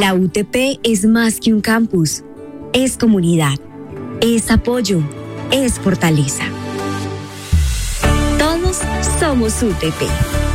La UTP es más que un campus, es comunidad, es apoyo, es fortaleza. Todos somos UTP.